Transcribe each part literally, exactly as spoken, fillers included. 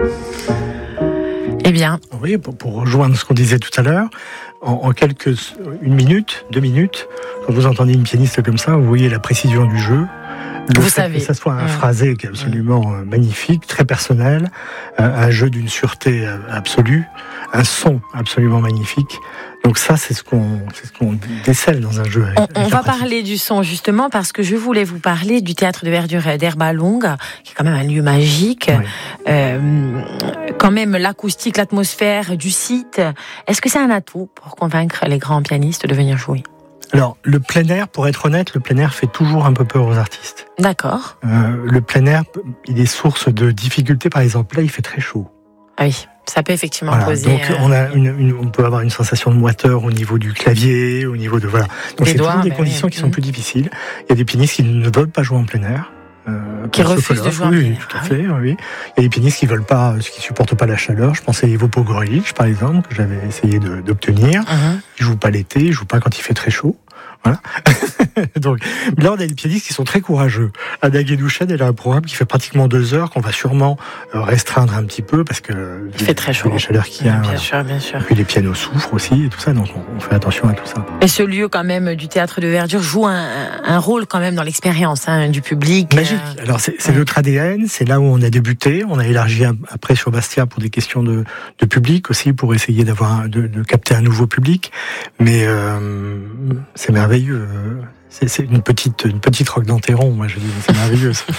Eh bien, oui, pour, pour rejoindre ce qu'on disait tout à l'heure, en, en quelques une minute, deux minutes, quand vous entendez une pianiste comme ça, vous voyez la précision du jeu. Le vous fait savez. que ça soit un mmh. phrasé qui est absolument mmh. magnifique, très personnel, un jeu d'une sûreté absolue, un son absolument magnifique. Donc ça, c'est ce qu'on, c'est ce qu'on décèle dans un jeu. Avec, on avec on va pratique. parler du son justement parce que je voulais vous parler du théâtre de verdure d'Herba Longa, qui est quand même un lieu magique. Oui. Euh, quand même l'acoustique, l'atmosphère du site. Est-ce que c'est un atout pour convaincre les grands pianistes de venir jouer ? Alors, le plein air, pour être honnête, le plein air fait toujours un peu peur aux artistes. D'accord. Euh, le plein air, il est source de difficultés. Par exemple, là, il fait très chaud. Ah oui, ça peut effectivement Voilà, poser. donc euh, on a une, une, on peut avoir une sensation de moiteur au niveau du clavier, au niveau de voilà. Donc Des c'est doigts, toujours des bah conditions oui. qui sont plus difficiles. Il y a des pianistes qui ne veulent pas jouer en plein air. Euh, Qui comme refusent Sokolov, de jouer en oui, plein air. tout à Ah fait, oui. Il y a des pianistes qui veulent pas, qui supportent pas la chaleur. Je pensais à Ivo Pogorelic, par exemple, que j'avais essayé de, d'obtenir. Mhm. Il joue pas l'été, il joue pas quand il fait très chaud. Voilà. Donc là, on a des pianistes qui sont très courageux. Ada Guédouchen, elle a un programme qui fait pratiquement deux heures, qu'on va sûrement restreindre un petit peu parce que Il fait très chaud. Les chaleurs qu'il y a. Bien Voilà. sûr, bien sûr. Et puis les pianos souffrent aussi et tout ça, donc on, on fait attention à tout ça. Et ce lieu quand même du théâtre de verdure joue un, un rôle quand même dans l'expérience hein, du public. Magique. Alors c'est, c'est ouais. notre A D N, c'est là où on a débuté. On a élargi après sur Bastia pour des questions de, de public aussi, pour essayer d'avoir de, de capter un nouveau public. Mais euh, c'est merveilleux. C'est, c'est une petite une petite roque d'Enterron, moi je dis, c'est merveilleux. Ça.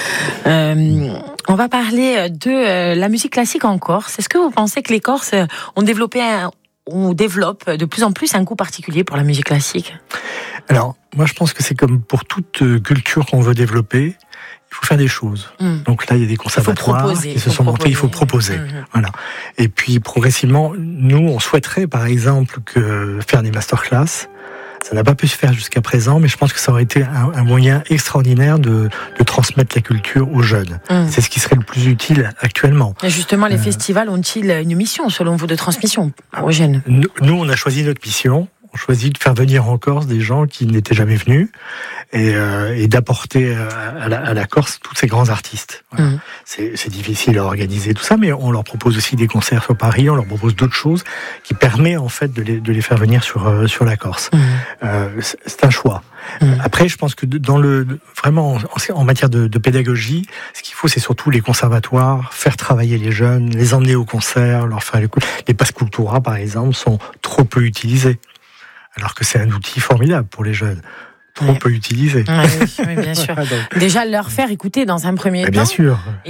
Euh, on va parler de euh, la musique classique en Corse. Est-ce que vous pensez que les Corses ont développé un, ou développent de plus en plus un goût particulier pour la musique classique ? Alors, moi je pense que c'est comme pour toute culture qu'on veut développer, il faut faire des choses. Mmh. Donc là, il y a des conservatoires qui se sont montés, il faut proposer. Mmh. Voilà. Et puis progressivement, nous, on souhaiterait par exemple que faire des masterclass. Ça n'a pas pu se faire jusqu'à présent, mais je pense que ça aurait été un, un moyen extraordinaire de, de transmettre la culture aux jeunes. Mmh. C'est ce qui serait le plus utile actuellement. Et justement, les euh, festivals ont-ils une mission, selon vous, de transmission aux jeunes ? Nous, nous, on a choisi notre mission. On choisit de faire venir en Corse des gens qui n'étaient jamais venus et, euh, et d'apporter à la, à la Corse tous ces grands artistes. Voilà. Mmh. C'est, c'est difficile à organiser tout ça, mais on leur propose aussi des concerts sur Paris, on leur propose d'autres choses qui permettent en fait de les, de les faire venir sur, euh, sur la Corse. Mmh. Euh, c'est, c'est un choix. Mmh. Après, je pense que dans le vraiment en, en matière de, de pédagogie, ce qu'il faut, c'est surtout les conservatoires, faire travailler les jeunes, les emmener au concert, leur faire l'écoute. Les Pass Cultura, par exemple, sont trop peu utilisés. Alors que c'est un outil formidable pour les jeunes, trop oui. peu utilisé. Oui, oui, bien sûr. Donc, déjà leur faire écouter dans un premier temps. Bien sûr.